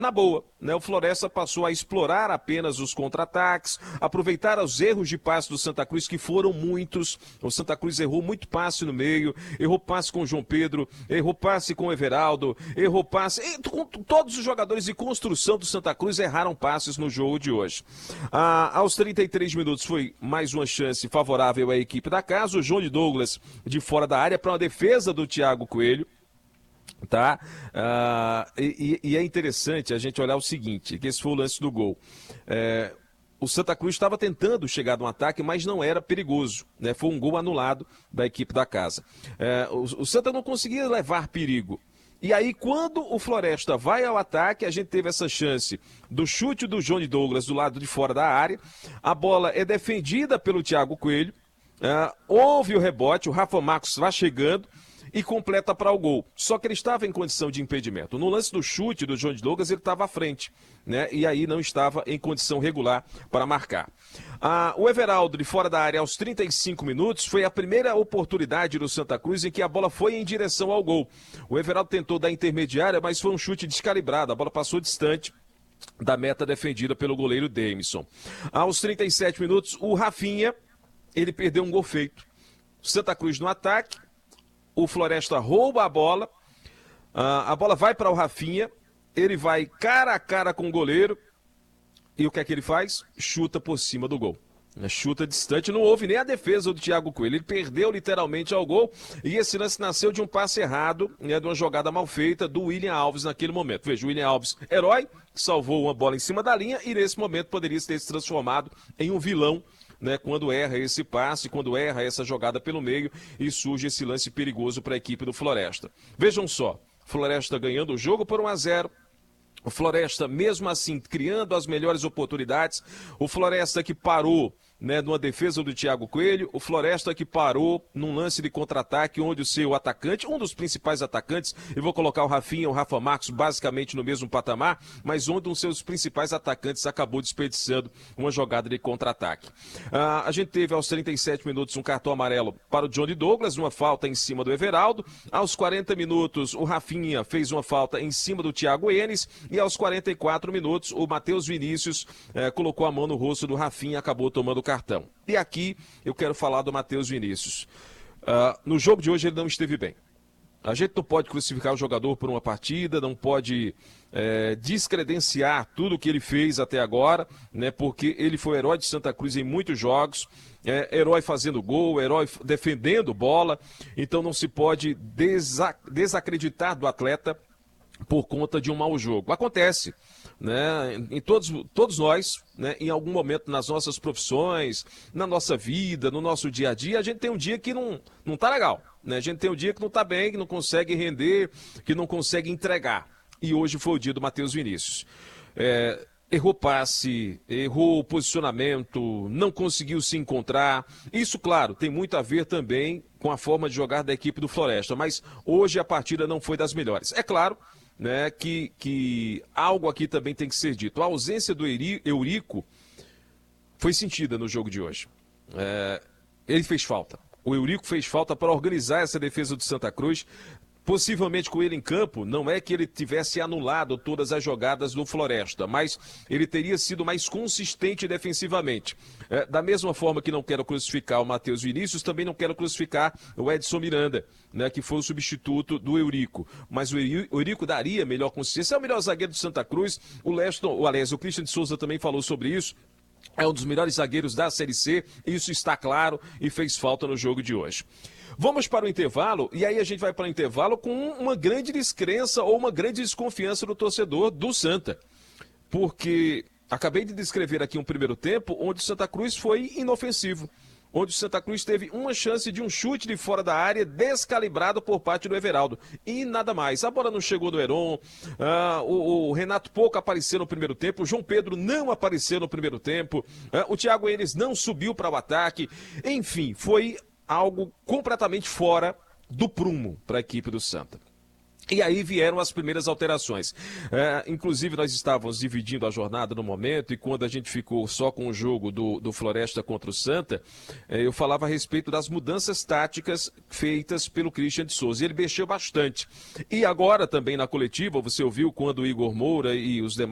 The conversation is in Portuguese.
na boa, né? O Floresta passou a explorar apenas os contra-ataques, aproveitar os erros de passe do Santa Cruz, que foram muitos. O Santa Cruz errou muito passe no meio, errou passe com o João Pedro, errou passe com o Everaldo, errou passe... Todos os jogadores de construção do Santa Cruz erraram passes no jogo de hoje. Aos 33 minutos foi mais uma chance favorável à equipe da casa, o João de Douglas de fora da área para uma defesa do Thiago Coelho. Tá? E é interessante a gente olhar o seguinte, que esse foi o lance do gol. O Santa Cruz estava tentando chegar no ataque, mas não era perigoso, né? Foi um gol anulado da equipe da casa. O Santa não conseguia levar perigo. E aí, quando o Floresta vai ao ataque, a gente teve essa chance do chute do João de Douglas do lado de fora da área. A bola é defendida pelo Thiago Coelho. Houve o rebote, o Rafa Marcos vai chegando e completa para o gol. Só que ele estava em condição de impedimento. No lance do chute do João de Douglas, ele estava à frente, né? E aí não estava em condição regular para marcar. O Everaldo, de fora da área, aos 35 minutos, foi a primeira oportunidade do Santa Cruz em que a bola foi em direção ao gol. O Everaldo tentou dar intermediária, mas foi um chute descalibrado. A bola passou distante da meta defendida pelo goleiro Demisson. Aos 37 minutos, o Rafinha, ele perdeu um gol feito. Santa Cruz no ataque, o Floresta rouba a bola vai para o Rafinha, ele vai cara a cara com o goleiro, e o que é que ele faz? Chuta por cima do gol. Chuta distante, não houve nem a defesa do Thiago Coelho, ele perdeu literalmente ao gol, e esse lance nasceu de um passe errado, né, de uma jogada mal feita do William Alves naquele momento. Veja, o William Alves, herói, salvou uma bola em cima da linha, e nesse momento poderia ter se transformado em um vilão, né, quando erra esse passe, quando erra essa jogada pelo meio e surge esse lance perigoso para a equipe do Floresta. Vejam só, Floresta ganhando o jogo por 1-0. O Floresta, mesmo assim, criando as melhores oportunidades. O Floresta que parou, né, numa defesa do Thiago Coelho. O Floresta que parou num lance de contra-ataque, onde o seu atacante, um dos principais atacantes, eu vou colocar o Rafinha, o Rafa Marcos, basicamente no mesmo patamar, mas onde um dos seus principais atacantes acabou desperdiçando uma jogada de contra-ataque. A gente teve aos 37 minutos um cartão amarelo para o Johnny Douglas, uma falta em cima do Everaldo. Aos 40 minutos, o Rafinha fez uma falta em cima do Thiago Enes. E aos 44 minutos, o Matheus Vinícius colocou a mão no rosto do Rafinha e acabou tomando o cartão. E aqui eu quero falar do Matheus Vinícius. No jogo de hoje ele não esteve bem. A gente não pode crucificar o jogador por uma partida, não pode descredenciar tudo o que ele fez até agora, né, porque ele foi herói de Santa Cruz em muitos jogos, herói fazendo gol, herói defendendo bola, então não se pode desacreditar do atleta por conta de um mau jogo. Acontece, né? Em todos nós, né? Em algum momento nas nossas profissões, na nossa vida, no nosso dia a dia, a gente tem um dia que não tá legal, né? A gente tem um dia que não tá bem, que não consegue render, que não consegue entregar. E hoje foi o dia do Matheus Vinícius. Errou passe, errou posicionamento, não conseguiu se encontrar. Isso, claro, tem muito a ver também com a forma de jogar da equipe do Floresta, mas hoje a partida não foi das melhores. É claro, né, que algo aqui também tem que ser dito. A ausência do Eurico foi sentida no jogo de hoje. Ele fez falta. O Eurico fez falta para organizar essa defesa do Santa Cruz. Possivelmente com ele em campo, não é que ele tivesse anulado todas as jogadas do Floresta, mas ele teria sido mais consistente defensivamente. Da mesma forma que não quero crucificar o Matheus Vinícius, também não quero crucificar o Edson Miranda, né, que foi o substituto do Eurico. Mas o Eurico daria melhor consistência, é o melhor zagueiro do Santa Cruz. O Christian de Souza também falou sobre isso. É um dos melhores zagueiros da Série C, isso está claro e fez falta no jogo de hoje. Vamos para o intervalo, e aí a gente vai para o intervalo com uma grande descrença ou uma grande desconfiança do torcedor do Santa. Porque acabei de descrever aqui um primeiro tempo onde o Santa Cruz foi inofensivo. Onde o Santa Cruz teve uma chance de um chute de fora da área descalibrado por parte do Everaldo. E nada mais. A bola não chegou no Heron, o Renato pouco apareceu no primeiro tempo, o João Pedro não apareceu no primeiro tempo, o Thiago Enes não subiu para o ataque. Enfim, foi algo completamente fora do prumo para a equipe do Santa. E aí vieram as primeiras alterações. Inclusive, nós estávamos dividindo a jornada no momento, e quando a gente ficou só com o jogo do Floresta contra o Santa, eu falava a respeito das mudanças táticas feitas pelo Christian de Souza. E ele mexeu bastante. E agora também na coletiva, você ouviu quando o Igor Moura e os demais